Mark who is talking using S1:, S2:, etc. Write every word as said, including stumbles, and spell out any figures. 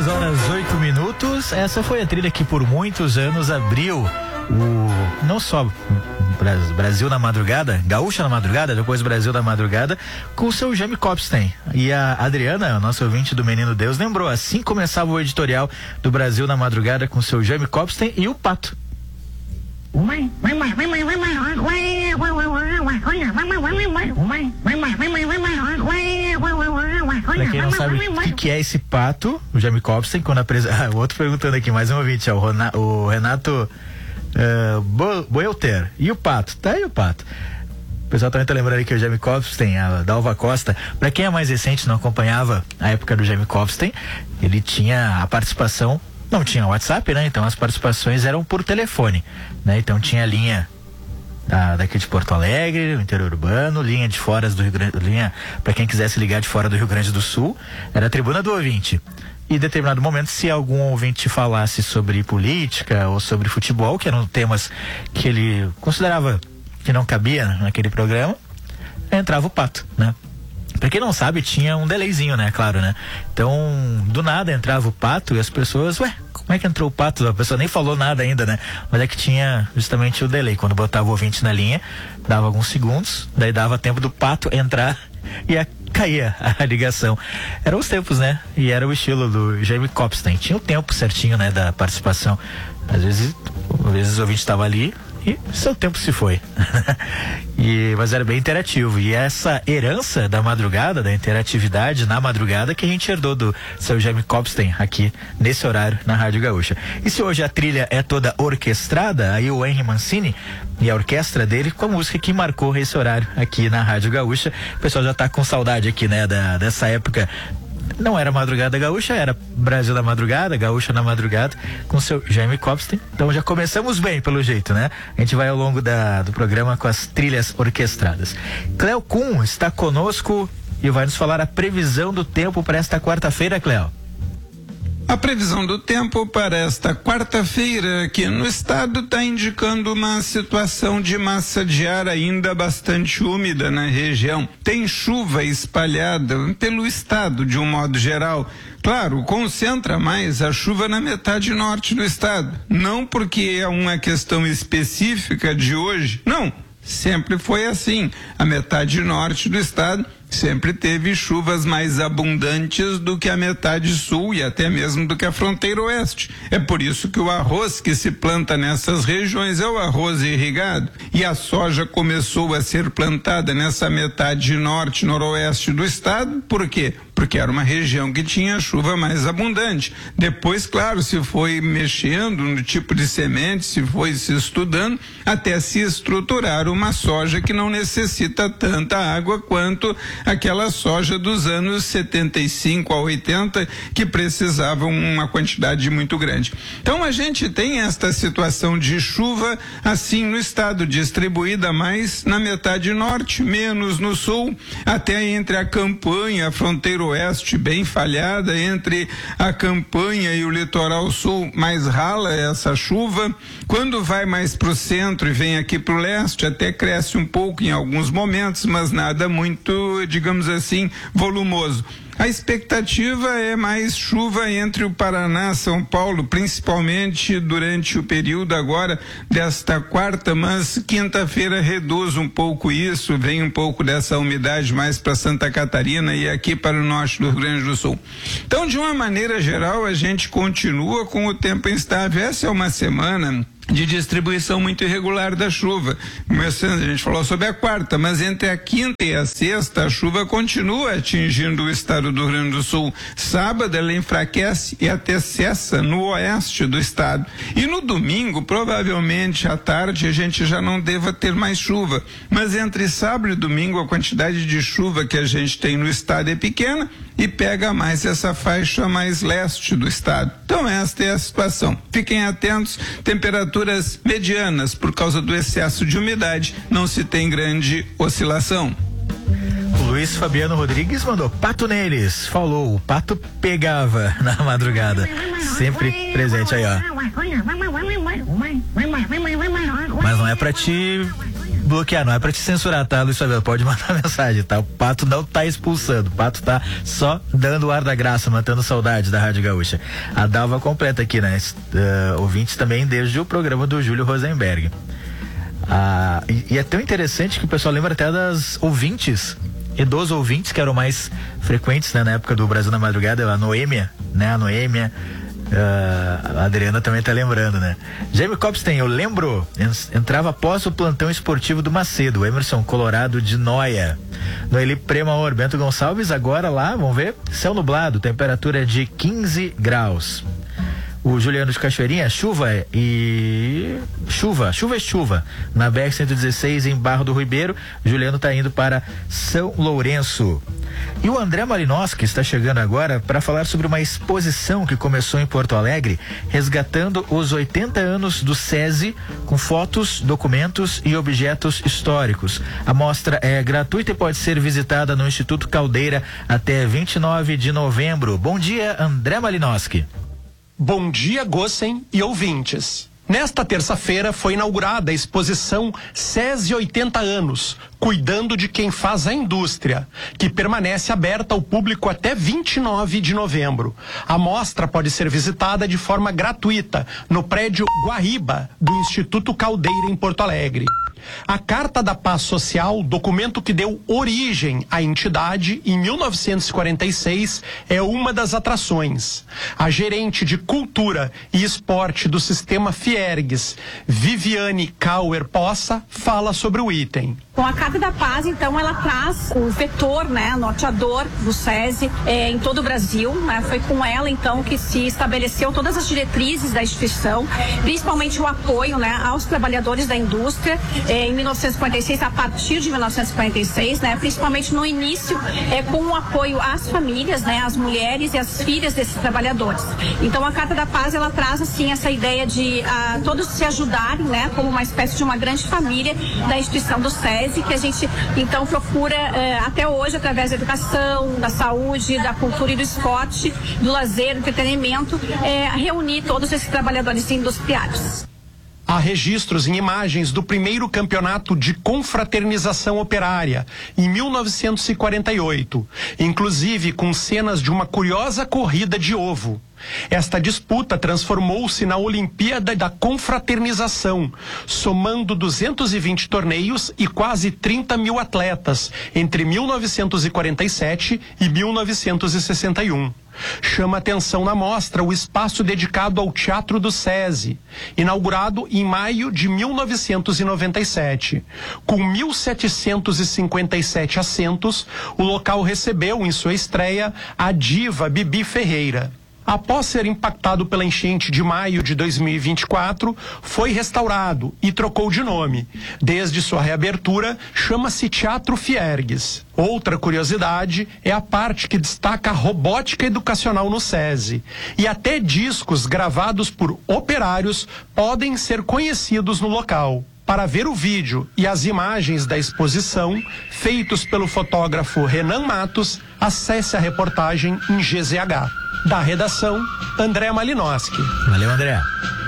S1: horas oito minutos. Essa foi a trilha que por muitos anos abriu o não só Brasil na Madrugada, Gaúcha na Madrugada, depois Brasil na Madrugada, com o seu Jaime Kopstein. E a Adriana, a nossa ouvinte do Menino Deus, lembrou, assim começava o editorial do Brasil na Madrugada com o seu Jaime Kopstein e o Pato. Pra quem não sabe o que, que é esse pato, o Jaime Kopstein, quando apresenta. Ah, o outro perguntando aqui, mais um ouvinte, ó, o, Rona, o Renato uh, Bo, Boelter. E o pato? Tá aí o pato. O pessoal também tá lembrando aí que o Jaime Kopstein, a Dalva Costa, pra quem é mais recente, não acompanhava a época do Jaime Kopstein, ele tinha a participação. Não tinha WhatsApp, né? Então as participações eram por telefone, né? Então tinha linha da, daqui de Porto Alegre, o interior urbano, linha de fora do Rio Grande, linha para quem quisesse ligar de fora do Rio Grande do Sul, era a tribuna do ouvinte. E em determinado momento, se algum ouvinte falasse sobre política ou sobre futebol, que eram temas que ele considerava que não cabia naquele programa, entrava o pato, né? Pra quem não sabe, tinha um delayzinho, né? Claro, né? Então, do nada entrava o pato e as pessoas, ué, como é que entrou o pato? A pessoa nem falou nada ainda, né? Mas é que tinha justamente o delay. Quando botava o ouvinte na linha, dava alguns segundos, daí dava tempo do pato entrar e a, caía a ligação. Eram os tempos, né? E era o estilo do Jaime Kopstein. Tinha o tempo certinho, né? Da participação. Às vezes, às vezes o ouvinte estava ali e seu tempo se foi. E, mas era bem interativo. E essa herança da madrugada, da interatividade na madrugada, que a gente herdou do seu Jaime Kopstein aqui nesse horário na Rádio Gaúcha. E se hoje a trilha é toda orquestrada, aí o Henry Mancini e a orquestra dele com a música que marcou esse horário aqui na Rádio Gaúcha. O pessoal já tá com saudade aqui, né, da, dessa época. Não era Madrugada Gaúcha, era Brasil da Madrugada, Gaúcha na Madrugada, com seu Jaime Kopstein. Então já começamos bem, pelo jeito, né? A gente vai ao longo da, do programa com as trilhas orquestradas. Cleo Kuhn está conosco e vai nos falar a previsão do tempo para esta quarta-feira, Cleo.
S2: A previsão do tempo para esta quarta-feira aqui no estado está indicando uma situação de massa de ar ainda bastante úmida na região. Tem chuva espalhada pelo estado de um modo geral. Claro, concentra mais a chuva na metade norte do estado. Não porque é uma questão específica de hoje, não. Sempre foi assim. A metade norte do estado sempre teve chuvas mais abundantes do que a metade sul e até mesmo do que a fronteira oeste. É por isso que o arroz que se planta nessas regiões é o arroz irrigado. E a soja começou a ser plantada nessa metade norte noroeste do estado. Por quê? Porque era uma região que tinha chuva mais abundante. Depois, claro, se foi mexendo no tipo de semente, se foi se estudando, até se estruturar uma soja que não necessita tanta água quanto aquela soja dos anos setenta e cinco a oitenta, que precisavam uma quantidade muito grande. Então a gente tem esta situação de chuva assim no estado, distribuída mais na metade norte, menos no sul, até entre a campanha, a fronteira oeste bem falhada, entre a campanha e o litoral sul mais rala essa chuva. Quando vai mais para o centro e vem aqui para o leste, até cresce um pouco em alguns momentos, mas nada muito, digamos assim, volumoso. A expectativa é mais chuva entre o Paraná e São Paulo, principalmente durante o período agora desta quarta, mas quinta-feira reduz um pouco isso, vem um pouco dessa umidade mais para Santa Catarina e aqui para o norte do Rio Grande do Sul. Então, de uma maneira geral, a gente continua com o tempo instável. Essa é uma semana de distribuição muito irregular da chuva. Começando, a gente falou sobre a quarta, mas entre a quinta e a sexta, a chuva continua atingindo o estado do Rio Grande do Sul. Sábado ela enfraquece e até cessa no oeste do estado. E no domingo, provavelmente à tarde, a gente já não deva ter mais chuva. Mas entre sábado e domingo, a quantidade de chuva que a gente tem no estado é pequena e pega mais essa faixa mais leste do estado. Então esta é a situação. Fiquem atentos, temperaturas medianas, por causa do excesso de umidade, não se tem grande oscilação.
S1: O Luiz Fabiano Rodrigues mandou pato neles, falou, o pato pegava na madrugada, sempre presente aí, ó. Mas não é pra te bloquear, não é pra te censurar, tá, Luiz Fabiano? Pode mandar mensagem, tá? O Pato não tá expulsando, o Pato tá só dando o ar da graça, matando saudades da Rádio Gaúcha. A Dalva completa aqui, né? Uh, ouvintes também desde o programa do Júlio Rosenberg. Ah, e, e é tão interessante que o pessoal lembra até das ouvintes e dos ouvintes que eram mais frequentes, né, na época do Brasil na Madrugada, a Noêmia, né? A Noêmia. Uh, a Adriana também tá lembrando, né? Jaime Copstein, eu lembro, entrava após o plantão esportivo do Macedo, Emerson Colorado de Noia. Noeli Premaor, Bento Gonçalves, agora lá, vamos ver, céu nublado, temperatura de quinze graus. O Juliano de Cachoeirinha, chuva e... Chuva, chuva e chuva. Na B R cento e dezesseis, em Barro do Ribeiro. Juliano tá indo para São Lourenço. E o André Malinowski está chegando agora para falar sobre uma exposição que começou em Porto Alegre, resgatando os oitenta anos do SESI, com fotos, documentos e objetos históricos. A mostra é gratuita e pode ser visitada no Instituto Caldeira até vinte e nove de novembro. Bom dia, André Malinowski.
S3: Bom dia, Gossen e ouvintes. Nesta terça-feira foi inaugurada a exposição SESI oitenta anos, cuidando de quem faz a indústria, que permanece aberta ao público até vinte e nove de novembro. A mostra pode ser visitada de forma gratuita no prédio Guaíba do Instituto Caldeira em Porto Alegre. A Carta da Paz Social, documento que deu origem à entidade em mil novecentos e quarenta e seis, é uma das atrações. A gerente de Cultura e Esporte do Sistema Fiergues, Viviane Kauer Poça, fala sobre o item.
S4: Com a Carta da Paz, então, ela traz o vetor, né, norteador do SESI é, em todo o Brasil, né? Foi com ela, então, que se estabeleceu todas as diretrizes da instituição, principalmente o apoio, né, aos trabalhadores da indústria, é, em mil novecentos e quarenta e seis, a partir de mil novecentos e quarenta e seis, né, principalmente no início, é, com o apoio às famílias, né, às mulheres e às filhas desses trabalhadores. Então, a Carta da Paz, ela traz, assim, essa ideia de a, todos se ajudarem, né, como uma espécie de uma grande família da instituição do SESI, que a gente então procura eh, até hoje, através da educação, da saúde, da cultura e do esporte, do lazer, do entretenimento, eh, reunir todos esses trabalhadores industriais.
S3: Há registros em imagens do primeiro campeonato de confraternização operária, em mil novecentos e quarenta e oito, inclusive com cenas de uma curiosa corrida de ovo. Esta disputa transformou-se na Olimpíada da Confraternização, somando duzentos e vinte torneios e quase trinta mil atletas, entre mil novecentos e quarenta e sete e mil novecentos e sessenta e um. Chama atenção na mostra o espaço dedicado ao Teatro do SESI, inaugurado em maio de mil novecentos e noventa e sete. Com mil setecentos e cinquenta e sete assentos, o local recebeu em sua estreia a diva Bibi Ferreira. Após ser impactado pela enchente de maio de dois mil e vinte e quatro, foi restaurado e trocou de nome. Desde sua reabertura, chama-se Teatro Fiergues. Outra curiosidade é a parte que destaca a robótica educacional no SESI. E até discos gravados por operários podem ser conhecidos no local. Para ver o vídeo e as imagens da exposição, feitos pelo fotógrafo Renan Matos, acesse a reportagem em G Z H. Da redação, André Malinowski.
S1: Valeu, André.